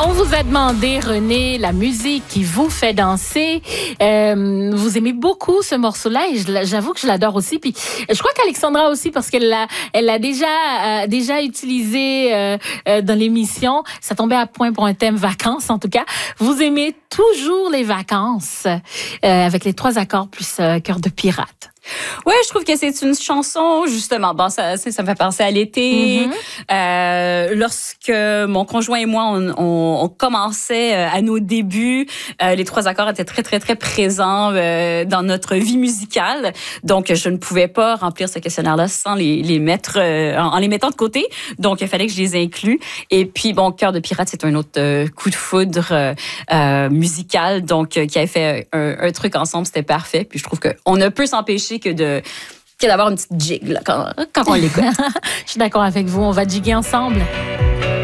On vous a demandé, René, la musique qui vous fait danser. Vous aimez beaucoup ce morceau-là et j'avoue que je l'adore aussi. Puis je crois qu'Alexandra aussi, parce qu'elle l'a déjà utilisé dans l'émission. Ça tombait à point pour un thème vacances, en tout cas. Vous aimez toujours les vacances avec les 3 accords plus Cœur de pirate. Oui, je trouve que c'est une chanson, justement, bon, ça me fait penser à l'été. Lorsque mon conjoint et moi, on commençait à nos débuts, les 3 accords étaient très, très, très présents dans notre vie musicale. Donc, je ne pouvais pas remplir ce questionnaire-là sans les mettre, en les mettant de côté. Donc, il fallait que je les inclue. Et puis, bon, Cœur de pirate, c'est un autre coup de foudre musical. Donc, qui avait fait un truc ensemble, c'était parfait. Puis, je trouve qu'on ne peut s'empêcher que d'avoir une petite jig là, quand on l'écoute. Je suis d'accord avec vous. On va jiguer ensemble.